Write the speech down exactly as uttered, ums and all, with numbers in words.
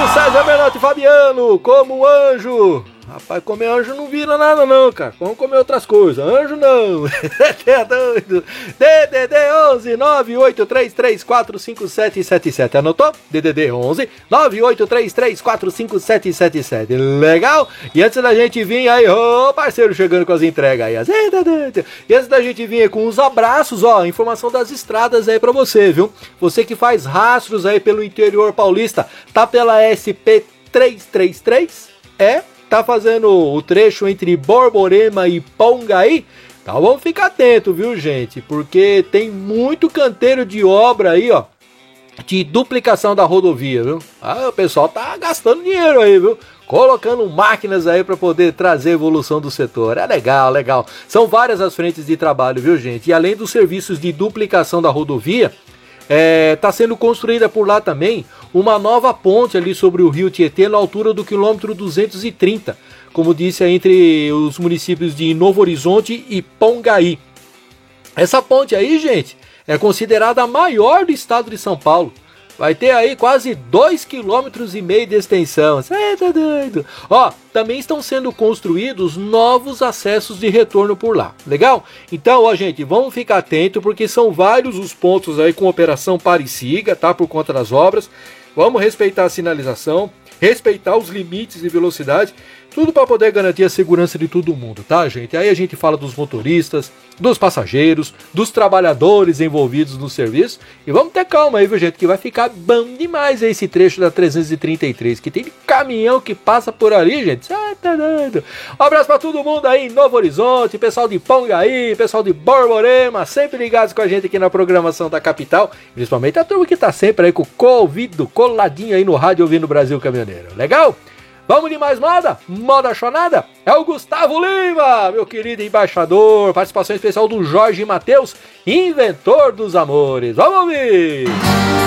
César Menotti Fabiano, como anjo. Rapaz, comer anjo não vira nada não, cara. Vamos comer outras coisas. Anjo não. É doido. D D D onze nove oito três três quatro cinco sete sete sete. Anotou? D D D onze nove oito três três quatro cinco sete sete sete. Legal? E antes da gente vir aí, ô parceiro chegando com as entregas aí. E antes da gente vir aí com os abraços, ó, informação das estradas aí pra você, viu? Você que faz rastros aí pelo interior paulista, tá pela S P trezentos e trinta e três? É? Tá fazendo o trecho entre Borborema e Pongaí? Então vamos ficar atento, viu, gente? Porque tem muito canteiro de obra aí, ó, de duplicação da rodovia, viu? Ah, o pessoal tá gastando dinheiro aí, viu? Colocando máquinas aí para poder trazer evolução do setor. É legal, legal. São várias as frentes de trabalho, viu, gente? E além dos serviços de duplicação da rodovia, está é, sendo construída por lá também uma nova ponte ali sobre o rio Tietê na altura do quilômetro duzentos e trinta, como disse, é entre os municípios de Novo Horizonte e Pongaí. Essa ponte aí, gente, é considerada a maior do estado de São Paulo. Vai ter aí quase dois quilômetros e meio de extensão. Cê tá doido? Ó, também estão sendo construídos novos acessos de retorno por lá. Legal? Então, ó, gente, vamos ficar atento porque são vários os pontos aí com operação pare e siga, tá? Por conta das obras. Vamos respeitar a sinalização, respeitar os limites de velocidade, tudo para poder garantir a segurança de todo mundo, tá, gente? Aí a gente fala dos motoristas, dos passageiros, dos trabalhadores envolvidos no serviço. E vamos ter calma aí, viu, gente? Que vai ficar bom demais aí esse trecho da trezentos e trinta e três, que tem caminhão que passa por ali, gente. Ah, tá doido. Um abraço para todo mundo aí em Novo Horizonte, pessoal de Pongaí, pessoal de Borborema, sempre ligados com a gente aqui na programação da capital. Principalmente a turma que tá sempre aí com o ouvido coladinho aí no rádio ouvindo Brasil Caminhoneiro. Legal? Vamos de mais moda? Moda chonada? É o Gustavo Lima, meu querido embaixador. Participação especial do Jorge Mateus, inventor dos amores. Vamos ouvir!